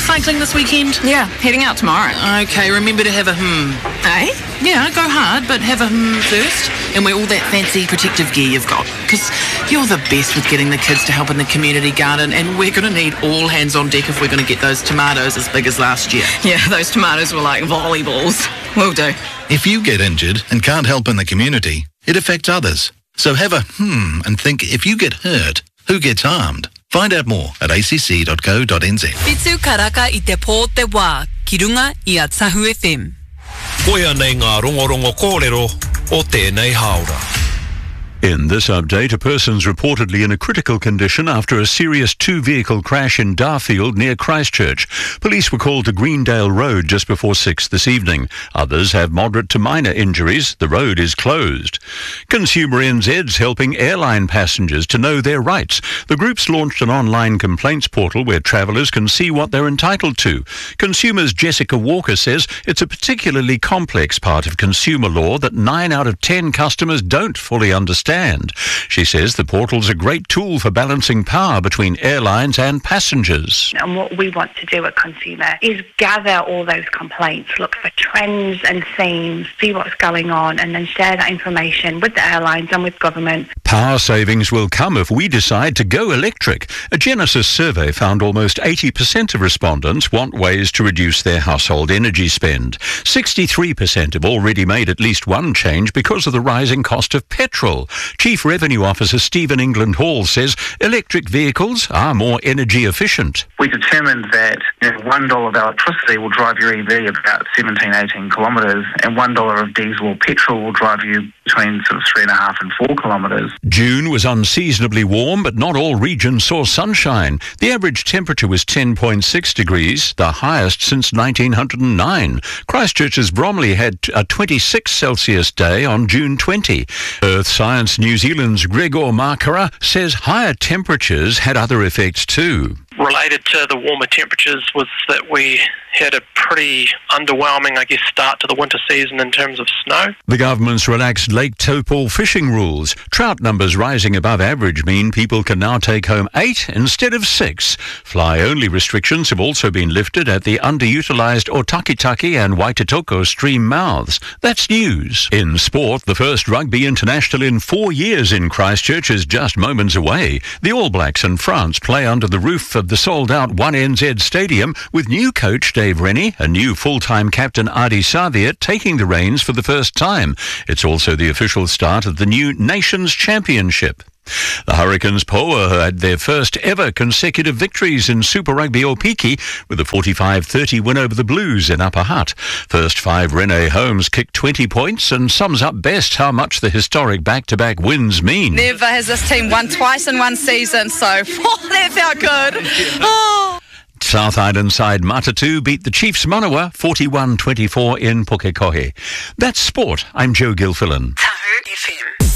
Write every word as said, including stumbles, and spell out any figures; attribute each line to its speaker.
Speaker 1: cycling this weekend?
Speaker 2: Yeah, heading out tomorrow.
Speaker 1: Okay, remember to have a hmm.
Speaker 2: Eh?
Speaker 1: Yeah, go hard, but have a hmm first. And wear all that fancy protective gear you've got. Because you're the best with getting the kids to help in the community garden, and we're going to need all hands on deck if we're going to get those tomatoes as big as last year.
Speaker 2: Yeah, those tomatoes were like volleyballs. Will do.
Speaker 3: If you get injured and can't help in the community, it affects others. So have a hmm and think, if you get hurt, who gets harmed? Find out more at a c c dot co dot n z.
Speaker 4: Pitsu karaka I te pō te wā, ki runga I a Tahu F M.
Speaker 5: Koia nei ngā rongorongo kōrero o tēnei haora.
Speaker 6: In this update, a person's reportedly in a critical condition after a serious two-vehicle crash in Darfield near Christchurch. Police were called to Greendale Road just before six this evening. Others have moderate to minor injuries. The road is closed. Consumer N Z's helping airline passengers to know their rights. The group's launched an online complaints portal where travellers can see what they're entitled to. Consumers Jessica Walker says it's a particularly complex part of consumer law that nine out of ten customers don't fully understand. She says the portal's a great tool for balancing power between airlines and passengers.
Speaker 7: And what we want to do at Consumer is gather all those complaints, look for trends and themes, see what's going on, and then share that information with the airlines and with government.
Speaker 6: Power savings will come if we decide to go electric. A Genesis survey found almost eighty percent of respondents want ways to reduce their household energy spend. sixty-three percent have already made at least one change because of the rising cost of petrol. Chief Revenue Officer Stephen England Hall says electric vehicles are more energy efficient.
Speaker 8: We determined that you know, one dollar of electricity will drive your E V about seventeen, eighteen kilometres, and one dollar of diesel or petrol will drive you between sort of three and a half and four kilometres.
Speaker 6: June was unseasonably warm, but not all regions saw sunshine. The average temperature was ten point six degrees, the highest since nineteen oh nine. Christchurch's Bromley had a twenty-six Celsius day on June twentieth. Earth Science New Zealand's Gregor Markara says higher temperatures had other effects too.
Speaker 9: Related to the warmer temperatures was that we had a pretty underwhelming, I guess, start to the winter season in terms of snow.
Speaker 6: The government's relaxed Lake Taupo fishing rules. Trout numbers rising above average mean people can now take home eight instead of six. Fly-only restrictions have also been lifted at the underutilised Otakitaki and Waitotoko stream mouths. That's news. In sport, the first rugby international in four years in Christchurch is just moments away. The All Blacks and France play under the roof of the sold-out one N Z Stadium with new coach Dave Rennie and new full-time captain Adi Savia taking the reins for the first time. It's also the official start of the new Nations Championship. The Hurricanes Poa had their first ever consecutive victories in Super Rugby Opiki with a forty-five thirty win over the Blues in Upper Hutt. First five Renee Holmes kicked twenty points and sums up best how much the historic back-to-back wins mean.
Speaker 2: Never has this team won twice in one season, so oh, that felt good. Oh.
Speaker 6: South Island side Matatu beat the Chiefs Manawa forty-one twenty-four in Pukekohe. That's sport. I'm Joe Gilfillan.
Speaker 4: Tahu F M.